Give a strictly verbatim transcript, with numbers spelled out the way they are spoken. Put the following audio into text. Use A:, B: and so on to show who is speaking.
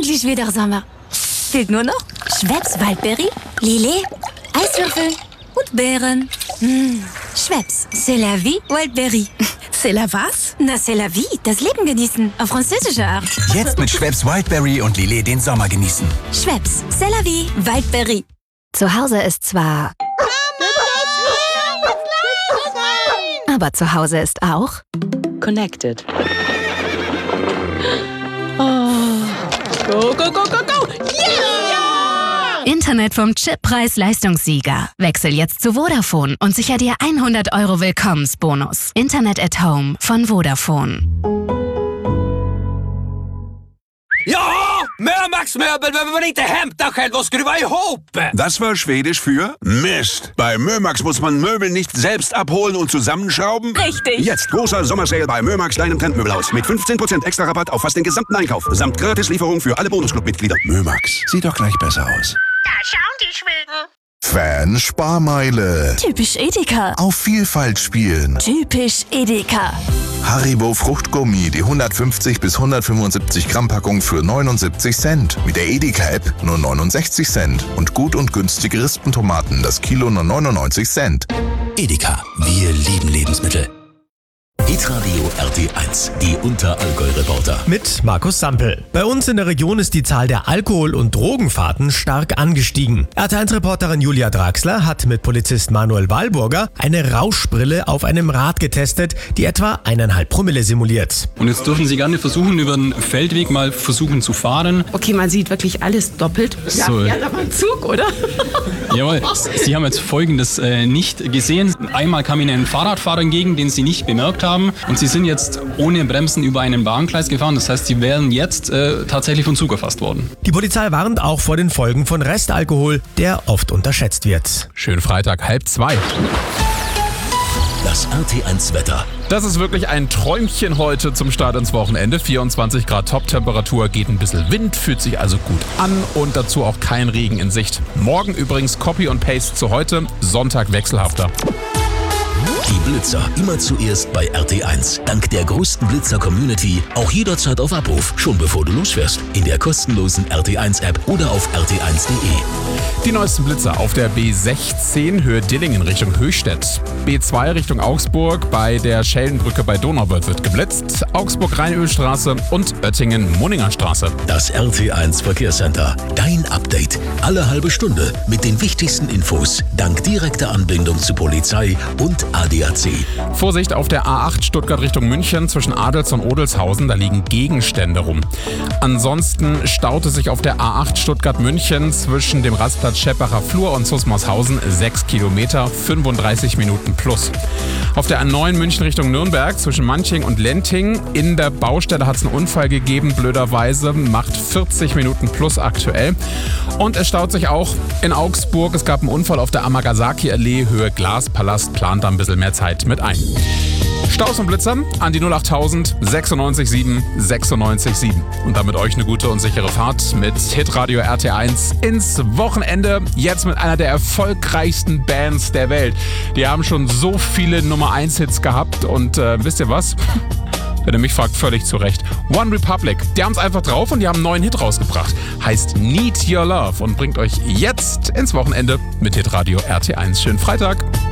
A: endlich wieder Sommer. Fehlt nur noch Schweppes Waldbeere, Lillet, Eiswürfel und Beeren. Mmh. Schweppes, c'est la vie, Wildberry.
B: C'est la was?
A: Na, c'est la vie, das Leben genießen, auf französische Art.
C: Jetzt mit Schweppes Wildberry und Lillet den Sommer genießen.
A: Schweppes, c'est la vie, Wildberry. Zu Hause ist zwar... Aber zu Hause ist auch...
D: Connected. Oh. Go, go, go, go, go! Yeah!
A: Internet vom Chip-Preis-Leistungssieger. Wechsel jetzt zu Vodafone und sicher dir hundert Euro Willkommensbonus. Internet at Home von Vodafone.
E: Ja, Mömax-möbel behöver man inte hämta själv och skruva ihop.
F: Das war Schwedisch für Mist. Bei Mömax muss man Möbel nicht selbst abholen und zusammenschrauben.
B: Richtig.
F: Jetzt großer Sommersale bei Mömax, deinem Trendmöbelhaus. Mit fünfzehn Prozent extra Rabatt auf fast den gesamten Einkauf. Samt Gratislieferung für alle Bonusclub-Mitglieder. Mömax, sieht doch gleich besser aus.
G: Da schauen die Schweden.
H: Fan-Sparmeile.
B: Typisch Edeka.
H: Auf Vielfalt spielen.
B: Typisch Edeka.
H: Haribo Fruchtgummi, die hundertfünfzig bis hundertfünfundsiebzig Gramm Packung für neunundsiebzig Cent. Mit der Edeka-App nur neunundsechzig Cent. Und gut und günstige Rispentomaten, das Kilo nur neunundneunzig Cent.
C: Edeka, wir lieben Lebensmittel. Hitradio R T eins, die Unterallgäu-Reporter.
I: Mit Markus Sampel. Bei uns in der Region ist die Zahl der Alkohol- und Drogenfahrten stark angestiegen. R T eins-Reporterin Julia Draxler hat mit Polizist Manuel Walburger eine Rauschbrille auf einem Rad getestet, die etwa eineinhalb Promille simuliert.
J: Und jetzt dürfen Sie gerne versuchen, über den Feldweg mal versuchen zu fahren.
B: Okay, man sieht wirklich alles doppelt. Ja,
J: so.
B: Ja, aber ein Zug, oder?
J: Jawohl, Sie haben jetzt Folgendes äh, nicht gesehen. Einmal kam Ihnen ein Fahrradfahrer entgegen, den Sie nicht bemerkt haben. Und Sie sind jetzt ohne Bremsen über einen Bahngleis gefahren. Das heißt, Sie wären jetzt äh, tatsächlich vom Zug erfasst worden.
I: Die Polizei warnt auch vor den Folgen von Restalkohol, der oft unterschätzt wird.
K: Schönen Freitag, halb zwei.
C: Das R T eins-Wetter.
K: Das ist wirklich ein Träumchen heute zum Start ins Wochenende. vierundzwanzig Grad Top-Temperatur, geht ein bisschen Wind, fühlt sich also gut an und dazu auch kein Regen in Sicht. Morgen übrigens Copy und Paste zu heute, Sonntag wechselhafter.
C: Die Blitzer immer zuerst bei R T eins. Dank der größten Blitzer-Community auch jederzeit auf Abruf, schon bevor du losfährst. In der kostenlosen R T eins-App oder auf r t eins punkt de.
K: Die neuesten Blitzer auf der B sechzehn Höhe Dillingen Richtung Höchstädt. B zwei Richtung Augsburg, bei der Schellenbrücke bei Donauwörth wird geblitzt. Augsburg-Rheinölstraße und Oettingen-Munningerstraße.
C: Das R T eins Verkehrscenter. Dein Update. Alle halbe Stunde mit den wichtigsten Infos. Dank direkter Anbindung zu Polizei und A D A C.
K: Vorsicht auf der A acht Stuttgart Richtung München zwischen Adels und Odelshausen, da liegen Gegenstände rum. Ansonsten staut es sich auf der A acht Stuttgart-München zwischen dem Rastplatz Scheppacher Flur und Susmarshausen sechs Kilometer, fünfunddreißig Minuten plus. Auf der A neun München Richtung Nürnberg zwischen Manching und Lenting. In der Baustelle hat es einen Unfall gegeben, blöderweise, macht vierzig Minuten plus aktuell. Und es staut sich auch in Augsburg. Es gab einen Unfall auf der Amagasaki-Allee, Höhe Glaspalast, plant da ein bisschen mehr Zeit mit ein. Staus und Blitzer an die null achttausend sechsundneunzig sieben sechsundneunzig sieben. Und damit euch eine gute und sichere Fahrt mit Hitradio R T eins ins Wochenende. Jetzt mit einer der erfolgreichsten Bands der Welt. Die haben schon so viele Nummer eins Hits gehabt und äh, wisst ihr was? Wenn ihr mich fragt, völlig zu Recht. One Republic, die haben es einfach drauf und die haben einen neuen Hit rausgebracht. Heißt Need Your Love und bringt euch jetzt ins Wochenende mit Hitradio R T eins. Schönen Freitag.